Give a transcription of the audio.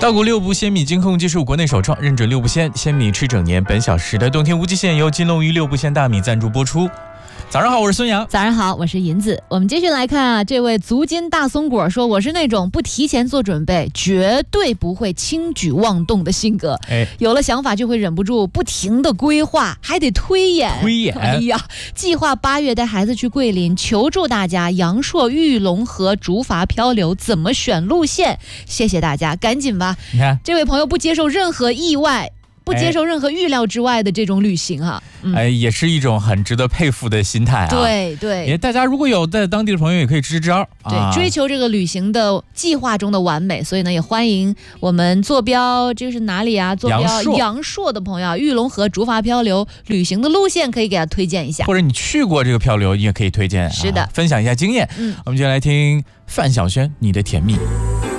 稻谷6步鲜米金控技术国内首创，认准6步鲜米吃整年。本小时的冬天无极限由金龙鱼6步鲜大米赞助播出。早上好，我是孙杨。 早上好，我是银子。我们继续来看啊，这位足金大松果说，我是那种不提前做准备，绝对不会轻举妄动的性格。有了想法就会忍不住不停的规划，还得推演。哎呀，计划8月带孩子去桂林，求助大家阳朔、玉龙河、竹筏漂流怎么选路线？谢谢大家，赶紧吧。 你看， 这位朋友不接受任何意外。不接受任何预料之外的这种旅行啊， 也是一种很值得佩服的心态啊。 对， 大家如果有在当地的朋友，也可以支招。 对，追求这个旅行的计划中的完美，所以呢，也欢迎我们坐标这是哪里啊？坐标阳朔的朋友，玉龙河竹筏漂流旅行的路线可以给他推荐一下， 或者你去过这个漂流，你也可以推荐。 是的， 分享一下经验。我们就来听范晓萱《你的甜蜜》。